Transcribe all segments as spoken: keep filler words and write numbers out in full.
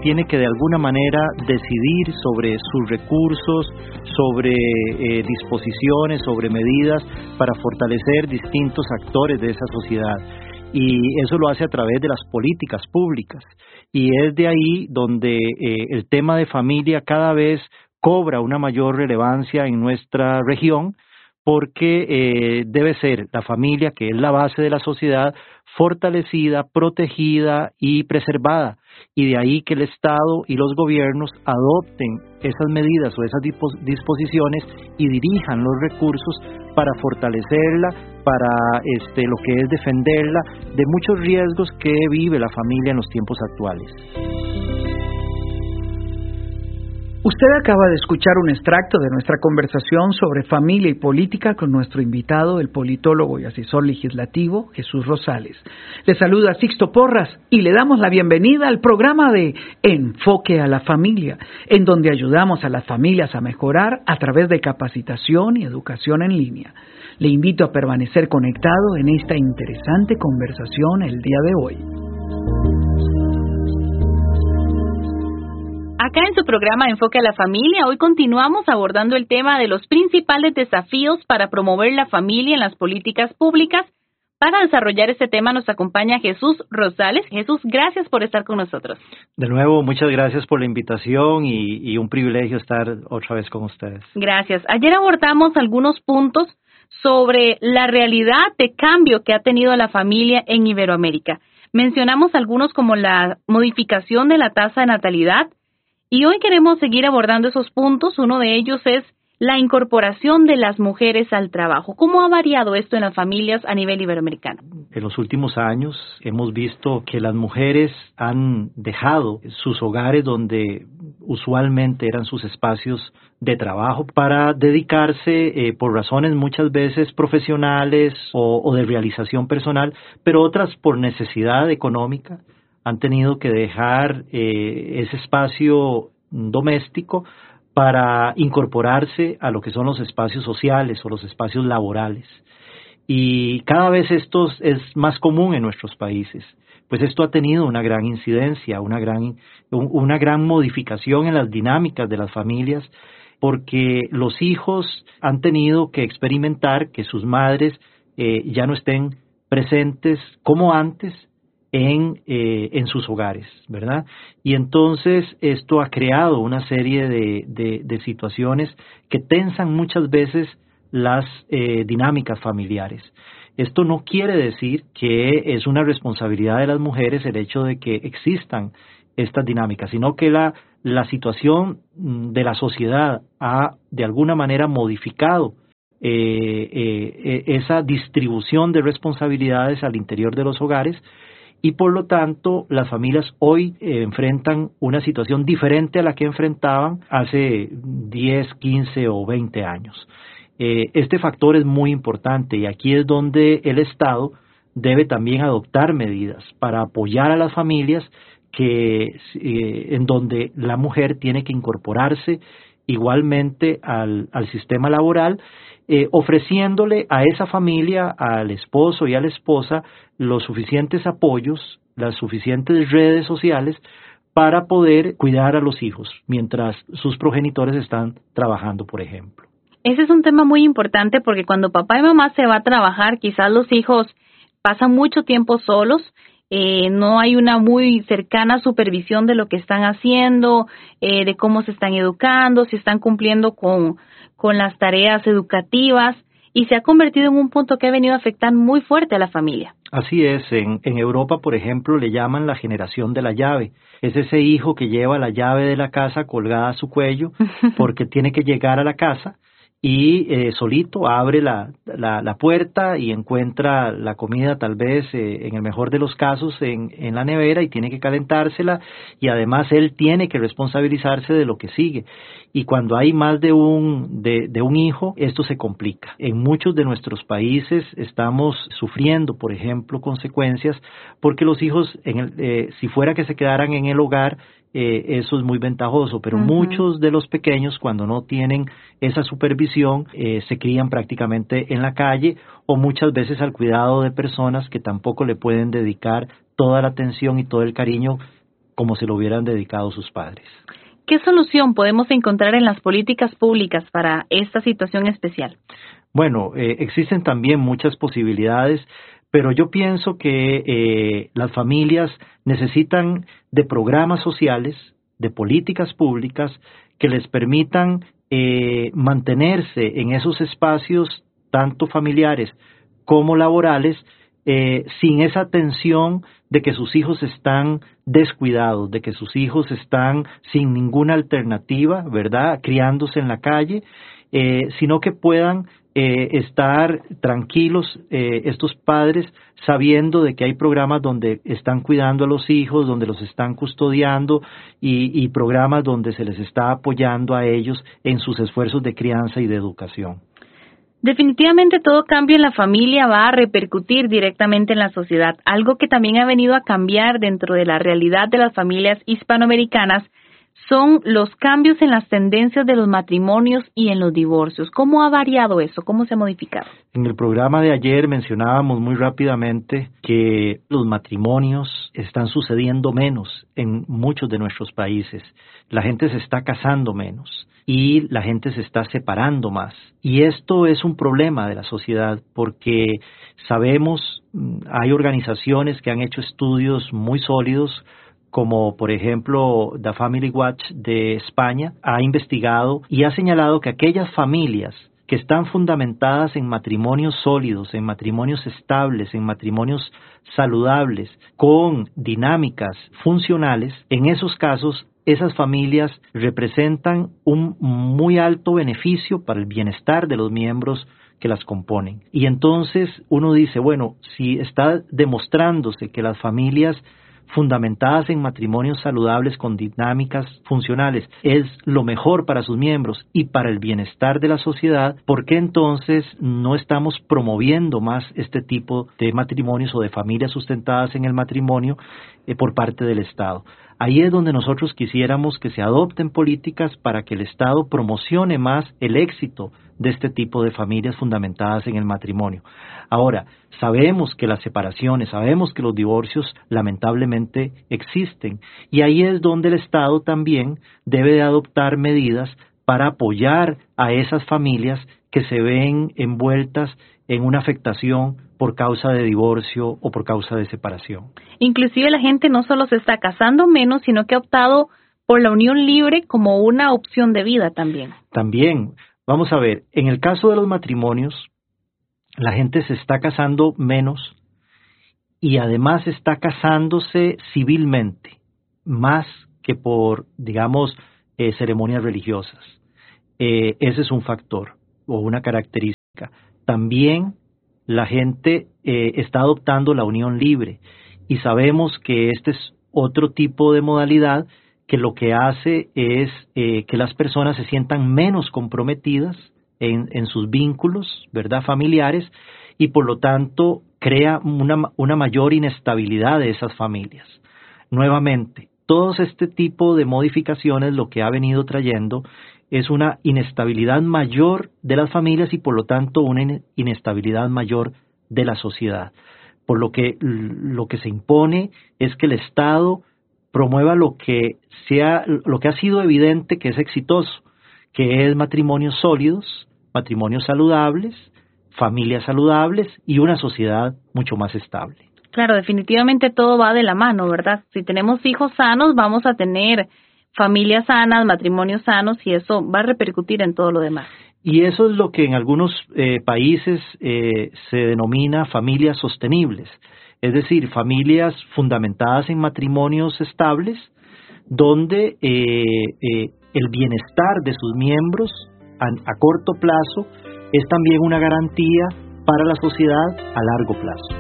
tiene que de alguna manera decidir sobre sus recursos, sobre eh, disposiciones, sobre medidas para fortalecer distintos actores de esa sociedad. Y eso lo hace a través de las políticas públicas. Y es de ahí donde eh, el tema de familia cada vez cobra una mayor relevancia en nuestra región, porque eh, debe ser la familia, que es la base de la sociedad, fortalecida, protegida y preservada. Y de ahí que el Estado y los gobiernos adopten esas medidas o esas disposiciones y dirijan los recursos para fortalecerla, para este, lo que es defenderla de muchos riesgos que vive la familia en los tiempos actuales. Usted acaba de escuchar un extracto de nuestra conversación sobre familia y política con nuestro invitado, el politólogo y asesor legislativo Jesús Rosales. Le saluda Sixto Porras y le damos la bienvenida al programa de Enfoque a la Familia, en donde ayudamos a las familias a mejorar a través de capacitación y educación en línea. Le invito a permanecer conectado en esta interesante conversación el día de hoy. Acá en su programa Enfoque a la Familia, hoy continuamos abordando el tema de los principales desafíos para promover la familia en las políticas públicas. Para desarrollar este tema nos acompaña Jesús Rosales. Jesús, gracias por estar con nosotros. De nuevo, muchas gracias por la invitación y, y un privilegio estar otra vez con ustedes. Gracias. Ayer abordamos algunos puntos sobre la realidad de cambio que ha tenido la familia en Iberoamérica. Mencionamos algunos como la modificación de la tasa de natalidad, y hoy queremos seguir abordando esos puntos. Uno de ellos es la incorporación de las mujeres al trabajo. ¿Cómo ha variado esto en las familias a nivel iberoamericano? En los últimos años hemos visto que las mujeres han dejado sus hogares, donde usualmente eran sus espacios de trabajo, para dedicarse eh, por razones muchas veces profesionales o, o de realización personal, pero otras por necesidad económica. Han tenido que dejar eh, ese espacio doméstico para incorporarse a lo que son los espacios sociales o los espacios laborales. Y cada vez esto es más común en nuestros países, pues esto ha tenido una gran incidencia, una gran, una gran modificación en las dinámicas de las familias, porque los hijos han tenido que experimentar que sus madres eh, ya no estén presentes como antes, En, eh, en sus hogares, ¿verdad? Y entonces esto ha creado una serie de, de, de situaciones que tensan muchas veces las eh, dinámicas familiares. Esto no quiere decir que es una responsabilidad de las mujeres el hecho de que existan estas dinámicas, sino que la, la situación de la sociedad ha de alguna manera modificado eh, eh, esa distribución de responsabilidades al interior de los hogares. Y por lo tanto, las familias hoy eh, enfrentan una situación diferente a la que enfrentaban hace diez, quince o veinte años. Eh, este factor es muy importante y aquí es donde el Estado debe también adoptar medidas para apoyar a las familias que, eh, en donde la mujer tiene que incorporarse igualmente al, al sistema laboral, eh, ofreciéndole a esa familia, al esposo y a la esposa, los suficientes apoyos, las suficientes redes sociales para poder cuidar a los hijos mientras sus progenitores están trabajando, por ejemplo. Ese es un tema muy importante porque cuando papá y mamá se va a trabajar, quizás los hijos pasan mucho tiempo solos. Eh, no hay una muy cercana supervisión de lo que están haciendo, eh, de cómo se están educando, si están cumpliendo con, con las tareas educativas, y se ha convertido en un punto que ha venido a afectar muy fuerte a la familia. Así es, en, en Europa, por ejemplo, le llaman la generación de la llave. Es ese hijo que lleva la llave de la casa colgada a su cuello porque tiene que llegar a la casa y eh, solito abre la, la, la puerta y encuentra la comida tal vez, eh, en el mejor de los casos, en, en la nevera, y tiene que calentársela, y además él tiene que responsabilizarse de lo que sigue. Y cuando hay más de un, de, de un hijo, esto se complica. En muchos de nuestros países estamos sufriendo, por ejemplo, consecuencias, porque los hijos, en el, eh, si fuera que se quedaran en el hogar, Eh, eso es muy ventajoso, pero uh-huh. muchos de los pequeños, cuando no tienen esa supervisión, eh, se crían prácticamente en la calle o muchas veces al cuidado de personas que tampoco le pueden dedicar toda la atención y todo el cariño como se lo hubieran dedicado sus padres. ¿Qué solución podemos encontrar en las políticas públicas para esta situación especial? Bueno, eh, existen también muchas posibilidades, pero yo pienso que eh, las familias necesitan de programas sociales, de políticas públicas que les permitan eh, mantenerse en esos espacios, tanto familiares como laborales, eh, sin esa tensión de que sus hijos están descuidados, de que sus hijos están sin ninguna alternativa, ¿verdad?, criándose en la calle, eh, sino que puedan eh, estar tranquilos eh, estos padres sabiendo de que hay programas donde están cuidando a los hijos, donde los están custodiando y, y programas donde se les está apoyando a ellos en sus esfuerzos de crianza y de educación. Definitivamente todo cambio en la familia va a repercutir directamente en la sociedad, algo que también ha venido a cambiar dentro de la realidad de las familias hispanoamericanas son los cambios en las tendencias de los matrimonios y en los divorcios. ¿Cómo ha variado eso? ¿Cómo se ha modificado? En el programa de ayer mencionábamos muy rápidamente que los matrimonios están sucediendo menos en muchos de nuestros países. La gente se está casando menos y la gente se está separando más. Y esto es un problema de la sociedad porque sabemos, hay organizaciones que han hecho estudios muy sólidos, como por ejemplo The Family Watch de España, ha investigado y ha señalado que aquellas familias que están fundamentadas en matrimonios sólidos, en matrimonios estables, en matrimonios saludables, con dinámicas funcionales, en esos casos, esas familias representan un muy alto beneficio para el bienestar de los miembros que las componen. Y entonces uno dice, bueno, si está demostrándose que las familias fundamentadas en matrimonios saludables con dinámicas funcionales es lo mejor para sus miembros y para el bienestar de la sociedad, ¿por qué entonces no estamos promoviendo más este tipo de matrimonios o de familias sustentadas en el matrimonio eh, por parte del Estado? Ahí es donde nosotros quisiéramos que se adopten políticas para que el Estado promocione más el éxito de este tipo de familias fundamentadas en el matrimonio. Ahora, sabemos que las separaciones, sabemos que los divorcios lamentablemente existen y ahí es donde el Estado también debe de adoptar medidas para apoyar a esas familias que se ven envueltas en una afectación por causa de divorcio o por causa de separación. Inclusive la gente no solo se está casando menos, sino que ha optado por la unión libre como una opción de vida también. También, vamos a ver, en el caso de los matrimonios, la gente se está casando menos y además está casándose civilmente, más que por, digamos, eh, ceremonias religiosas. Eh, ese es un factor o una característica. También la gente eh, está adoptando la unión libre y sabemos que este es otro tipo de modalidad que lo que hace es eh, que las personas se sientan menos comprometidas en, en sus vínculos, ¿verdad?, familiares, y por lo tanto crea una, una mayor inestabilidad de esas familias. Nuevamente, todo este tipo de modificaciones lo que ha venido trayendo es una inestabilidad mayor de las familias y por lo tanto una inestabilidad mayor de la sociedad. Por lo que lo que se impone es que el Estado promueva lo que sea, lo que ha sido evidente que es exitoso, que es matrimonios sólidos, matrimonios saludables, familias saludables y una sociedad mucho más estable. Claro, definitivamente todo va de la mano, ¿verdad? Si tenemos hijos sanos, vamos a tener familias sanas, matrimonios sanos y eso va a repercutir en todo lo demás. Y eso es lo que en algunos eh, países eh, se denomina familias sostenibles, es decir, familias fundamentadas en matrimonios estables, donde eh, eh, el bienestar de sus miembros a, a corto plazo es también una garantía para la sociedad a largo plazo.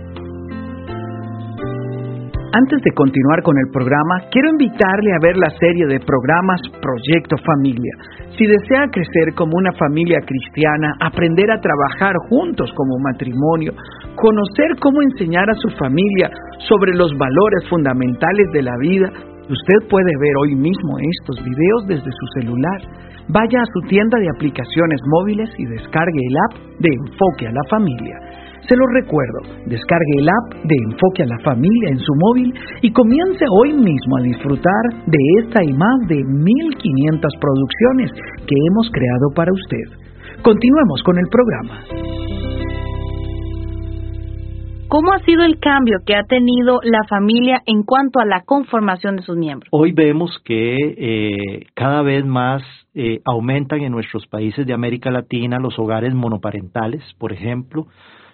Antes de continuar con el programa, quiero invitarle a ver la serie de programas Proyecto Familia. Si desea crecer como una familia cristiana, aprender a trabajar juntos como matrimonio, conocer cómo enseñar a su familia sobre los valores fundamentales de la vida, usted puede ver hoy mismo estos videos desde su celular. Vaya a su tienda de aplicaciones móviles y descargue el app de Enfoque a la Familia. Se lo recuerdo, descargue el app de Enfoque a la Familia en su móvil y comience hoy mismo a disfrutar de esta y más de mil quinientas producciones que hemos creado para usted. Continuemos con el programa. ¿Cómo ha sido el cambio que ha tenido la familia en cuanto a la conformación de sus miembros? Hoy vemos que eh, cada vez más eh, aumentan en nuestros países de América Latina los hogares monoparentales, por ejemplo,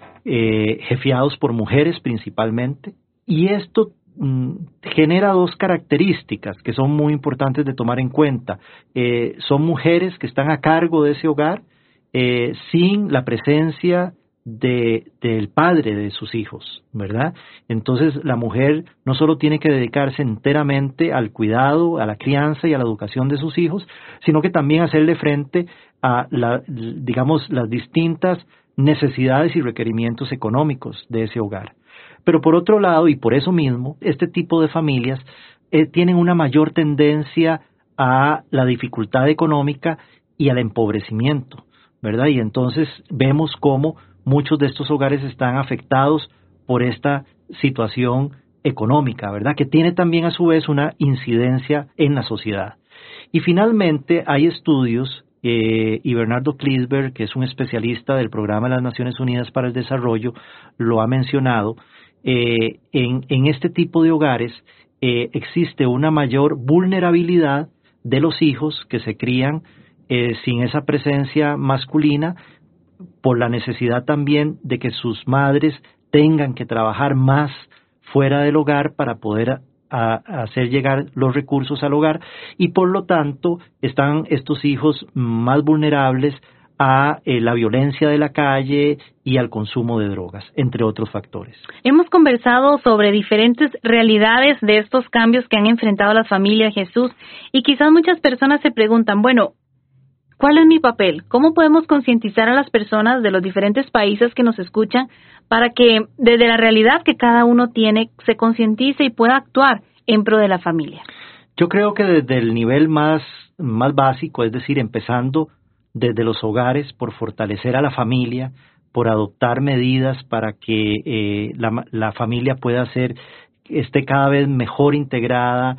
eh, jefiados por mujeres principalmente, y esto mm, genera dos características que son muy importantes de tomar en cuenta. Eh, son mujeres que están a cargo de ese hogar eh, sin la presencia de del padre de sus hijos, ¿verdad? Entonces la mujer no solo tiene que dedicarse enteramente al cuidado, a la crianza y a la educación de sus hijos, sino que también hacerle frente a la, digamos, las distintas necesidades y requerimientos económicos de ese hogar. Pero por otro lado, y por eso mismo, este tipo de familias eh, tienen una mayor tendencia a la dificultad económica y al empobrecimiento, ¿verdad? Y entonces vemos cómo muchos de estos hogares están afectados por esta situación económica, ¿verdad? Que tiene también a su vez una incidencia en la sociedad. Y finalmente hay estudios, eh, y Bernardo Kliesberg, que es un especialista del Programa de las Naciones Unidas para el Desarrollo, lo ha mencionado, eh, en, en este tipo de hogares eh, existe una mayor vulnerabilidad de los hijos que se crían eh, sin esa presencia masculina, por la necesidad también de que sus madres tengan que trabajar más fuera del hogar para poder a, a hacer llegar los recursos al hogar, y por lo tanto están estos hijos más vulnerables a eh, la violencia de la calle y al consumo de drogas, entre otros factores. Hemos conversado sobre diferentes realidades de estos cambios que han enfrentado las familias, Jesús, y quizás muchas personas se preguntan, bueno, ¿cuál es mi papel? ¿Cómo podemos concientizar a las personas de los diferentes países que nos escuchan para que desde la realidad que cada uno tiene se concientice y pueda actuar en pro de la familia? Yo creo que desde el nivel más, más básico, es decir, empezando desde los hogares por fortalecer a la familia, por adoptar medidas para que eh, la, la familia pueda ser, esté cada vez mejor integrada,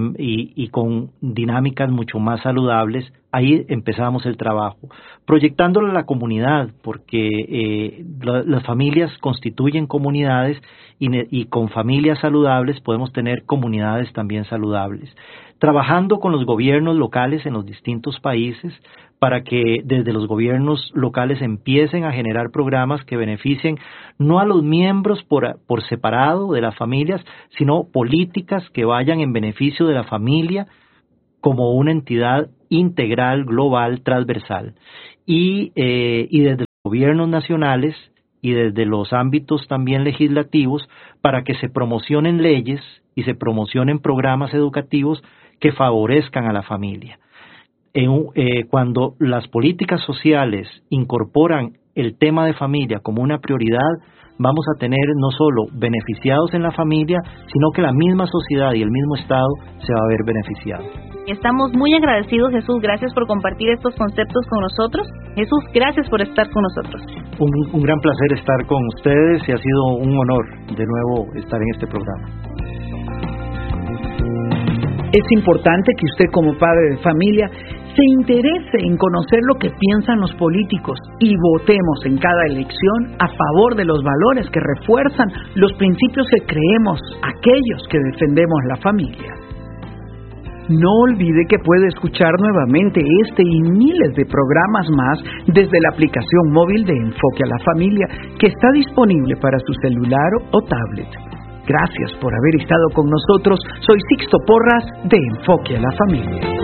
Y, y con dinámicas mucho más saludables, ahí empezamos el trabajo, proyectándolo a la comunidad, porque eh, la, las familias constituyen comunidades y, y con familias saludables podemos tener comunidades también saludables, trabajando con los gobiernos locales en los distintos países para que desde los gobiernos locales empiecen a generar programas que beneficien no a los miembros por, por separado de las familias, sino políticas que vayan en beneficio de la familia como una entidad integral, global, transversal. Y, eh, y desde los gobiernos nacionales y desde los ámbitos también legislativos para que se promocionen leyes y se promocionen programas educativos que favorezcan a la familia. En, eh, cuando las políticas sociales incorporan el tema de familia como una prioridad, vamos a tener no solo beneficiados en la familia, sino que la misma sociedad y el mismo Estado se va a ver beneficiado. Estamos muy agradecidos, Jesús, gracias por compartir estos conceptos con nosotros. Jesús, gracias por estar con nosotros. Un, un gran placer estar con ustedes y ha sido un honor de nuevo estar en este programa. Es importante que usted como padre de familia se interese en conocer lo que piensan los políticos y votemos en cada elección a favor de los valores que refuerzan los principios que creemos aquellos que defendemos la familia. No olvide que puede escuchar nuevamente este y miles de programas más desde la aplicación móvil de Enfoque a la Familia que está disponible para su celular o tablet. Gracias por haber estado con nosotros. Soy Sixto Porras de Enfoque a la Familia.